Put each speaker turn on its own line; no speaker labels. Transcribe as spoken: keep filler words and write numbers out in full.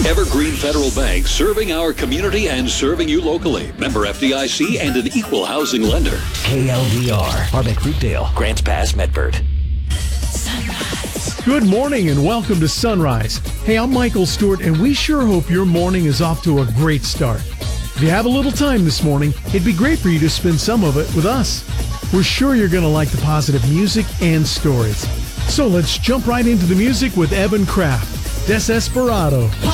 Evergreen Federal Bank, serving our community and serving you locally. Member F D I C and an equal housing lender.
K L V R, Harbeck Fruitdale, Grants Pass, Medford.
Good morning and welcome to Sunrise. Hey, I'm Michael Stewart, and we sure hope your morning is off to a great start. If you have a little time this morning, it'd be great for you to spend some of it with us. We're sure you're going to like the positive music and stories. So let's jump right into the music with Evan Kraft, Desesperado.